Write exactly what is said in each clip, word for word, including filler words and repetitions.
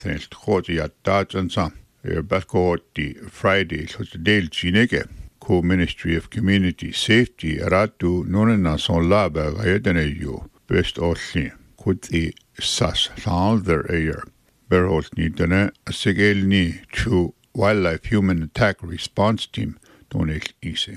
Thanks to ya Dajansa, your Bakoti Friday, such a Dale Chineke, Co Ministry of Community Safety, Ratu, Nonana son Laba, Gayedaneyo, Best Osli, Kuti Sas, Salder Ayer, Berholt Nidane, a Segelni, Chu, Wildlife Human Attack Response Team, Donate Easy.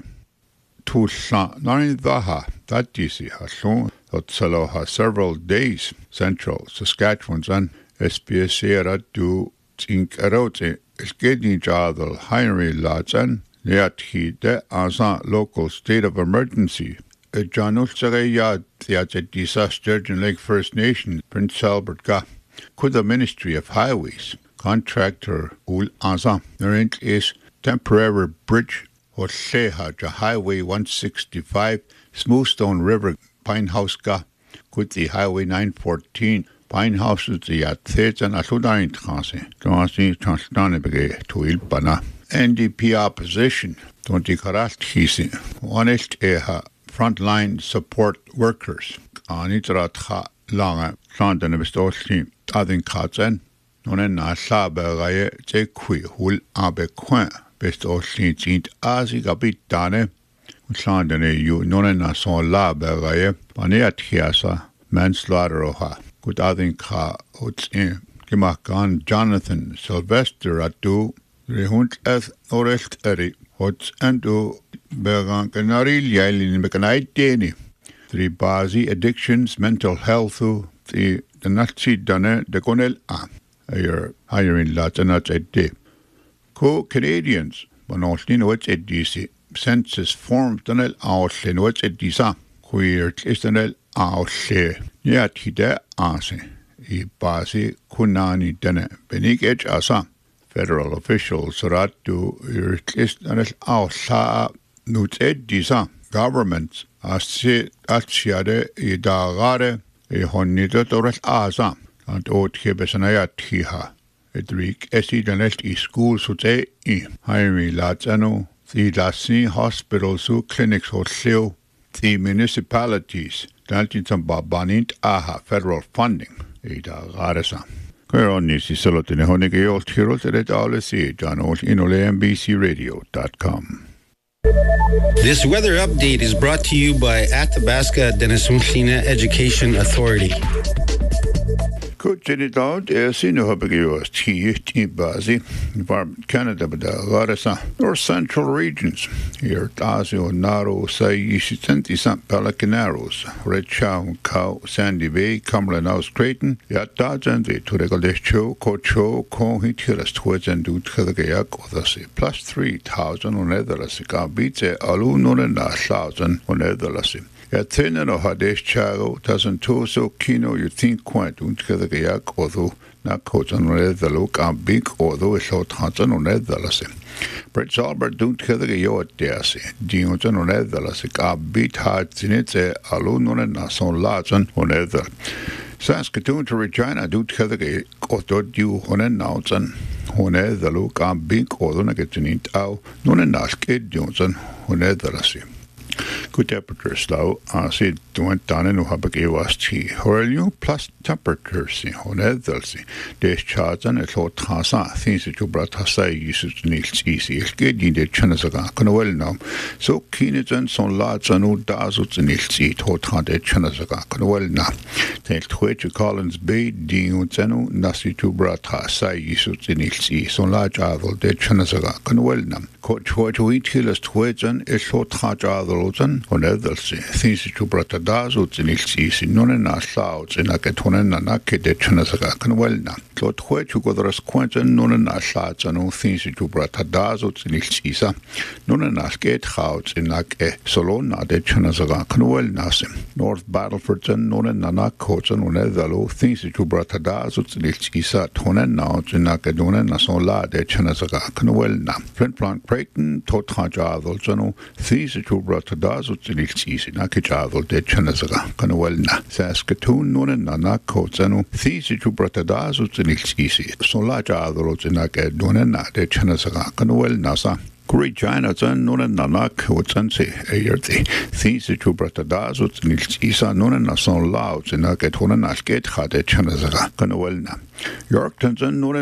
To Sa Nari Daha, that disi Hason, that Saloha several days, Central Saskatchewan's and S P S A Ratu, Tink Erote, Eskedni Jadal, Henry Latsan, Leathi de Azan local state of emergency. A Janul Sarayat, the disaster in Lake First Nation, Prince Albert Ga, could the Ministry of Highways, contractor Ul Azan, there is temporary bridge or Seha, the Highway one sixty-five, Smoothstone River, Pine House Ga, could the Highway nine fourteen, Pine House is the Yathets and Asudain Transi, Transi Transtanibege to Ilbana. N D P opposition, twenty karat hisi, one ist eha, frontline support workers, anitratha langa, Sandana Bestosli, Adin Katzen, Nonen Nasabe Raye, Zekui, Hul Abe Quen, Bestosli, Jint Azi Gabitane, Sandane, you Nonen Nason Labe Raye, Baneat Hiasa, manslaughter oha, good Adin Ka, Utsin, Gimakan Jonathan, Sylvester Atu, Rehund eth orest eri, hots endo began canari yailin mekanai deni. Three bazi addictions, mental health, the the Nazi done de gonel a. Ayer hiring latanat et de. Co Canadians, Bonoslin wets et disi, census form tunnel auslin wets et disa, queer istanel ausle. Yet he de ase. I bazi kunani dene, benig edge asa. Federal officials ratu irklistanel ausla nutedisa governments asse atsiade idagare e honita toras asa and ot hebesanaya tiha edrik esidanet I school sute I Henry Latsano the Lassi hospitals su clinics hotleo the municipalities daltinsam babanint aha federal funding idagaresa. This weather update is brought to you by Athabasca Denisunklina Education Authority. Kuchididad esino habagios ti bazi environment Canada bada or central regions here Tazio Naro say Yishitenti Saint Pelicanaros Red Chow Cow Sandy Bay Cumberland House Creighton Yatajan de Turegalescho Cocho Ko Hitiras Twitch and do Tadagayak Othasi plus three thousand on Netherlasika Bite Aluno and a thousand on Netherlasi. At Tenen or Hadesh Chago, doesn't so kino you think quite untkegayak, although not coach on the look and big, although a short Hanson on Netherlasi. Prince Albert don't kegayo at Deasi, Dionson on Netherlasik, a beat hard Zinitze, Alunon and Nason Larson on Nether. Saskatoon to Regina do kegay, or dot you on a Nautzen, on the look and big, although I get in it out, non and ask Ed Johnson on Netherlasi. Good temperatures though, I see went down in Uhabaki was tea. Horelu plus temperatures in Honedelsy. Discharge and a thought Tasa, things that you brought Tasa used Nils easy. It's getting the Chanazaga, can well now. So keen it and some large and old dazzles in Nils eat hot hunted Chanazaga, can well now. Thanks to which Collins Bay, Dino Zeno, Nasi to Brata, Sai used in Nils eat, some large adult de Chanazaga, can well now. Coach what we tell us twitch and a short hot adult. Honedelsy, things that you brought a dazzle in Ilsi, none in our clouds, and I get one and Naki de Chanazaga can well now. Lord Which you got the squanch none in our clouds and all things that you brought a dazzle in Ilsisa, none in our skate houts in like a Solona de Chanazaga can well nasim. North Battleford and none in Nana coats and Honedalo, things that you brought a dazzle in Ilsisa, Tonen now, in Nakadona and Sola de Chanazaga can well now. Flint Blanc Creighton, Totajadol, and all things that you brought a dazzle in Ilsisi, Nakijadol de Chanazaga, can well now. Saskatoon, none in Nana coats and all things that you brought a dazzle in Ilsisi, Sola Jadol in Nakadona de Chanazaga, can well nasa. Kuri China zan nunen nanak utsan se eyerti. Things to bratadaz ut nils isa nunen na son laut in aget hunan alket khade chanazaga kanawelna. York tanzan nunen